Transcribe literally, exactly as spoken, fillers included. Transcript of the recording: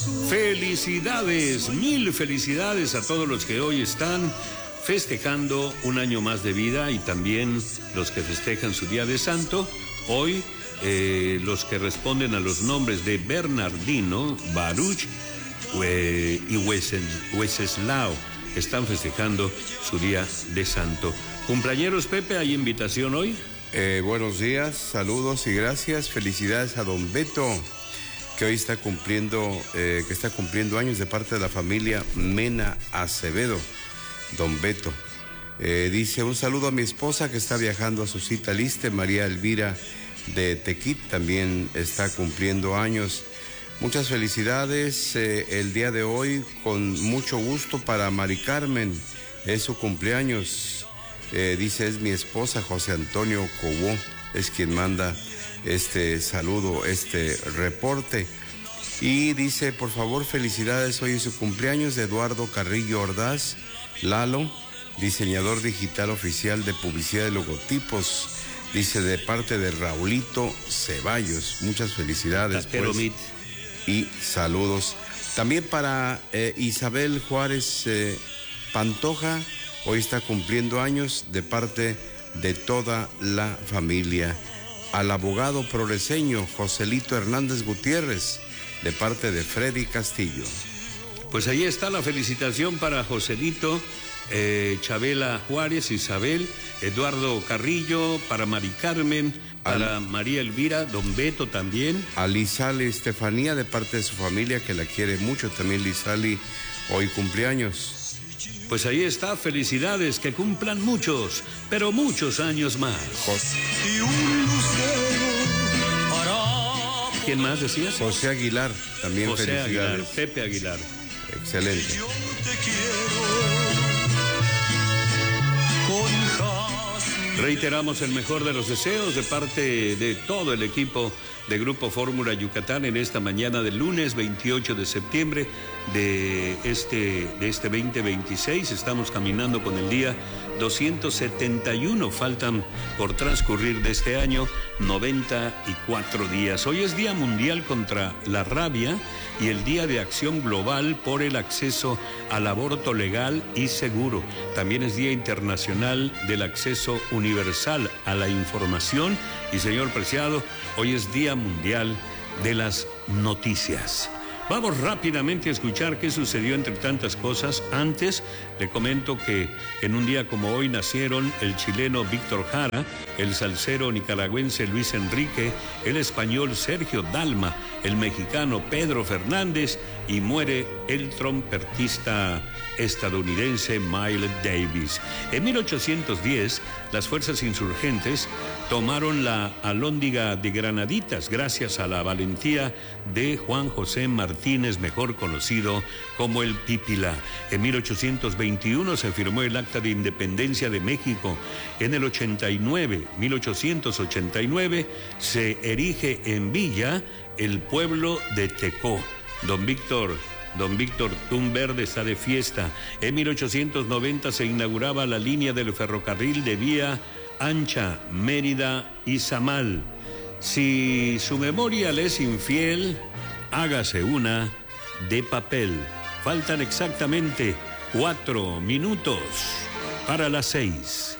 Felicidades, mil felicidades a todos los que hoy están festejando un año más de vida y también los que festejan su día de santo. Hoy eh, los que responden a los nombres de Bernardino, Baruch eh, y Wenceslao están festejando su día de santo. Cumpleañeros, Pepe, ¿hay invitación hoy? Eh, buenos días, saludos y gracias. Felicidades a don Beto, que hoy está cumpliendo, eh, que está cumpliendo años de parte de la familia Mena Acevedo. Don Beto. Eh, dice, un saludo a mi esposa que está viajando a su cita liste, María Elvira de Tequit, también está cumpliendo años. Muchas felicidades eh, el día de hoy, con mucho gusto para Mari Carmen, es su cumpleaños. Eh, dice, es mi esposa, José Antonio Cobó, es quien manda este saludo, este reporte. Y dice, por favor, felicidades, hoy es su cumpleaños de Eduardo Carrillo Ordaz, Lalo, diseñador digital oficial de publicidad de logotipos, dice, de parte de Raulito Ceballos. Muchas felicidades, pues, y saludos. También para eh, Isabel Juárez eh, Pantoja, hoy está cumpliendo años de parte de toda la familia. Al abogado progreseño Joselito Hernández Gutiérrez, de parte de Freddy Castillo. Pues ahí está la felicitación para Joselito, eh, Chabela Juárez, Isabel, Eduardo Carrillo, para Mari Carmen, para Al... María Elvira, don Beto también. A Lizali Estefanía, de parte de su familia, que la quiere mucho, también Lizali, hoy cumpleaños. Pues ahí está, felicidades, que cumplan muchos, pero muchos años más. Jos... Y un lucero para... ¿Quién más decías? José Aguilar, también José felicidades. Aguilar, Pepe Aguilar. Excelente. Yo te quiero con jazmín. Reiteramos el mejor de los deseos de parte de todo el equipo de Grupo Fórmula Yucatán en esta mañana del lunes veintiocho de septiembre de este, de este veinte veintiséis. Estamos caminando con el día doscientos setenta y uno. Faltan por transcurrir de este año noventa y cuatro días. Hoy es Día Mundial contra la Rabia y el Día de Acción Global por el acceso al aborto legal y seguro. También es Día Internacional del Acceso Universal a la Información. Y, señor Preciado, hoy es Día Mundial de las Noticias. Vamos rápidamente a escuchar qué sucedió entre tantas cosas. Antes, le comento que en un día como hoy nacieron el chileno Víctor Jara, el salsero nicaragüense Luis Enrique, el español Sergio Dalma, el mexicano Pedro Fernández y muere el trompetista estadounidense Miles Davis. En mil ochocientos diez, las fuerzas insurgentes tomaron la Alhóndiga de Granaditas gracias a la valentía de Juan José Martínez, mejor conocido como el Pípila. En mil ochocientos veintiuno se firmó el Acta de Independencia de México. En el ochenta y nueve, mil ochocientos ochenta y nueve, se erige en Villa el pueblo de Tecó. Don Víctor Don Víctor Tumverde está de fiesta. En mil ochocientos noventa se inauguraba la línea del ferrocarril de vía ancha Mérida-Izamal. Si su memoria le es infiel, hágase una de papel. Faltan exactamente cuatro minutos para las seis.